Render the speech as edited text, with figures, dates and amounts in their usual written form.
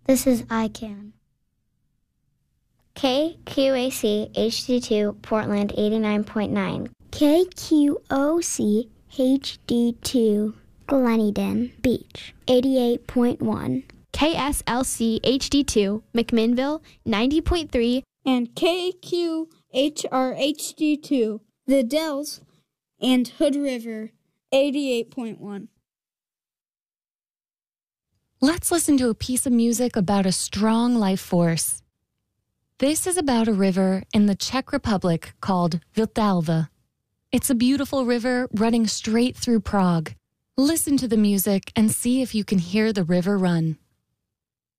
This is ICANN. KQAC HD2 Portland 89.9. KQOC HD2 Gleneden Beach 88.1. KSLC HD2 McMinnville 90.3. And KQHR HD2 The Dells and Hood River 88.1. Let's listen to a piece of music about a strong life force. This is about a river in the Czech Republic called Vltava. It's a beautiful river running straight through Prague. Listen to the music and see if you can hear the river run.